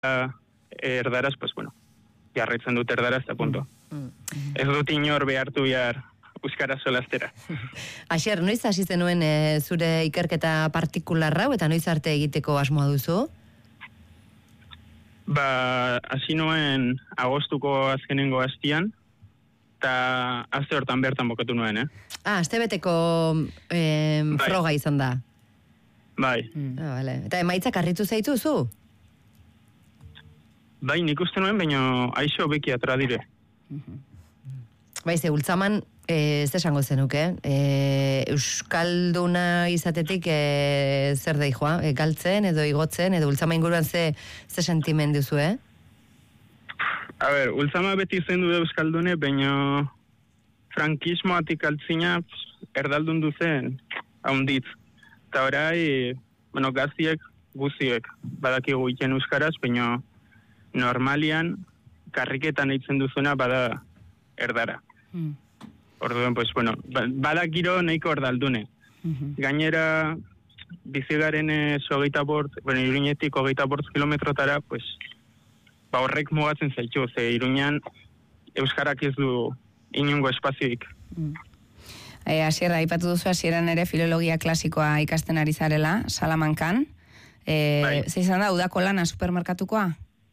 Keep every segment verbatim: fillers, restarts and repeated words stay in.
erdaraz, pues bueno, jarraitzen dut erdaraz, eta punto. Mm. Ez dut inor behartu behar euskara solastera. Asier, noiz hasi zenuen e, zure ikerketa partikularra, eta noiz arte egiteko asmoa duzu? Ba, hasi nuen agostuko azkenengo hastian, eta aste hortan bertan bokatu nuen, eh? Ah, aste beteko eh, bai. Froga izan da. Bai. Mm. Ah, vale. Eta emaitzak harritu zaitu zu? Bai, nik uste nuen, baina aixo beki atra dire. Mm-hmm. Bai, ze, ultzaman, eh, ez esango zenuke, eh, euskalduna izatetik eh, zer deijoa, eh, galtzen edo igotzen, edo ultzama inguruan ze, ze sentimen duzu, eh? A ber, ultzama beti zendu da euskaldune, baina frankismoatik altzina erdaldun duzen haunditz. Eta orai, bueno, gaztiek, guziek, badakigu iten euskaraz, baina normalian, karriketan eitzen duzuna bada erdara. Mm. Orduan, pues, bueno, badakiro nahiko erdaldune. Mm-hmm. Gainera, bizigaren hogeita bort, bueno, Iruñetik hogeita bort kilometrotara, pues, ba horrek mugatzen zaitu, ze Iruñan euskarak ez du inungo espazioik. Mm. E, Asier, aipatu duzu hasieran ere filologia klasikoa ikasten ari zarela, Salamankan. E, bai. Ze izan da, udako lana supermerkatukoa?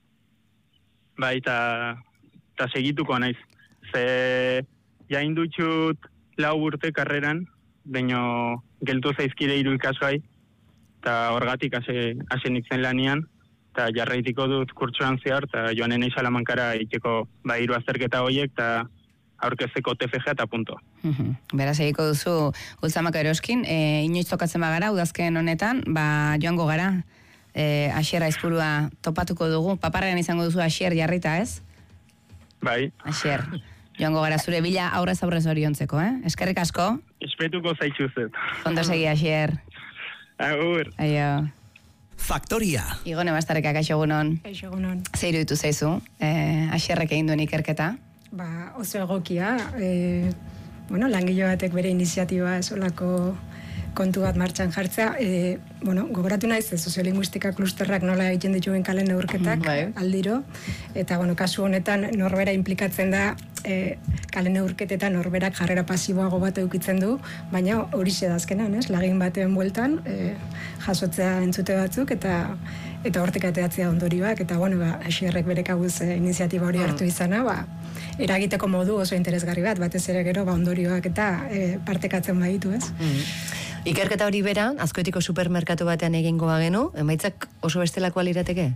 Bai, eta segituko naiz. Ze jain dutxut lau urte karreran, baino geltu zaizkire hiru ikasgai, eta horgatik hase nintzen lanian, eta jarraitiko dut kurtsuan zehar, eta joanen nahi Salamankara iteko ba, hiru azterketa horiek, eta aurkezeko T F G eta punto. Uh-huh. Beraz, egiko duzu Ultzamako eroskin, e, inoiz tokatzen bagara, udazken honetan, ba, joango gara, e, Asier Aizpurua topatuko dugu, paparrean izango duzu Asier jarrita, ez? Bai. Asier, joango gara zure bila aurrez aurrez oriontzeko, eh? Eskerrik asko. Espetuko zaitxuzet. Ondo segi, Asier. Agur. Aio. Faktoria. Igone Bastarrika, kaixo egunon. Kaixo egunon. Ze iruditu zaizu, eh, Asierrek egin duen ikerketa? Ba, oso egokia, e, bueno, langile batek bere iniziatiba esolako kontu bat martxan jartzea, e, bueno, gogoratu naiz, soziolinguistika klusterrak nola egiten dituen kale neurketak, mm, aldiro, eta, bueno, kasu honetan norbera implikatzen da, e, kale neurketetan norberak jarrera pasiboago bat eukitzen du, baina hori da azkenan, ez? Lagin baten bueltan, e, jasotzea entzute batzuk, eta eta hortik ateatzea ondorioak, eta, bueno, ba, Asierrek bere kabuz e, iniziatiba hori hartu izana, ba, eragiteko modu oso interesgarri bat, batez ere gero, ba, ondorioak eta e, partekatzen baditu, ez? Mm. Ikerketa hori bera, Azkoitiko supermerkatu batean egingo bagenu, emaitzak oso bestelakoa lirateke?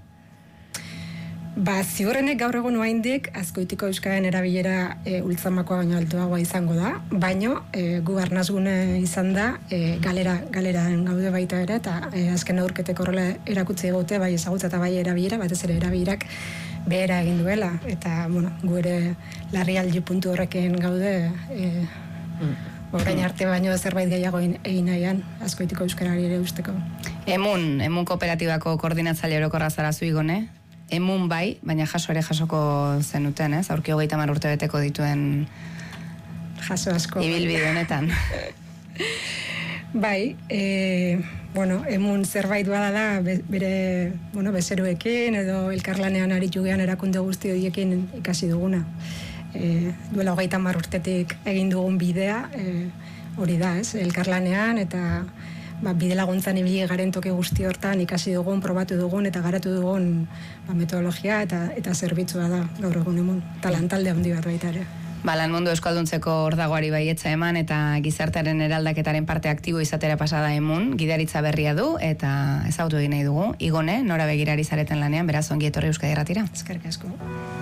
Ba, ziurrenek gaur egun oraindik Azkoitiko euskararen erabilera e, Ultzamakoa baino altuagoa izango da, baino e, gu arnazgune izan da e, galera, galeran gaude baita ere, eta e, azken neurketek horrela erakutsi egote, bai ezagutza eta bai erabilera, batez ere erabilerak behera egin duela, eta, bueno, gu ere larrialdi puntu horrekin gaude, e, mm. orain arte baino zerbait gehiago egin nahian Azkoitiko euskarari ere usteko. Emun, Emun kooperatibako koordinatzaile orokorra zara zu Igone, Emun bai, baina jaso ere jasoko zenuten, ez? Aurki hogeita hamar urte beteko dituen jaso asko. Ibilbide honetan. Bai, e, bueno, Emun zerbait bada da bere, bueno, bezeroekin edo elkarlanean aritu gean erakunde guzti horiekin ikasi duguna. E, duela hogeita hamar urtetik egin dugun bidea, e, hori da, ez? Elkarlanean eta ba, bide laguntzan ibili garen toke guzti hortan ikasi dugun, probatu dugun eta garatu dugun ba, metodologia eta eta zerbitzua da gaur egun Emun. Talantalde handi bat baita ere. Ba, lan mundu euskalduntzeko ordagoari baietza eman eta gizartearen eraldaketaren parte aktibo izatera pasada Emun, gidaritza berria du eta ezagutu egin nahi dugu. Igone, nora begirari zareten lanean, beraz ongi etorri Euskadi Irratira. Eskerrik asko.